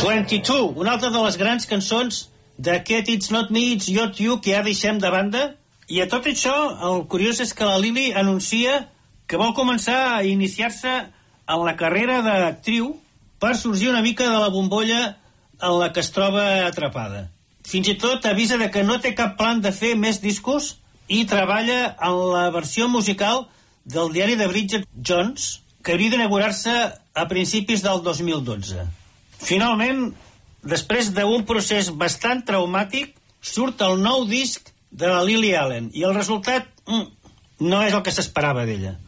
22, una altra de les grans cançons d'aquest It's Not Me, It's Not You, que ja deixem de banda. I a tot això, el curiós és que la Lily anuncia que vol començar a iniciar-se en la carrera d'actriu per sorgir una mica de la bombolla en la que es troba atrapada. Fins i tot avisa de que no té cap plan de fer més discos i treballa en la versió musical del diari de Bridget Jones, que hauria d'inaugurar-se a principis del 2012. Finalment, després d'un procés bastant traumàtic, surt el nou disc de la Lily Allen, i el resultat no és el que s'esperava d'ella.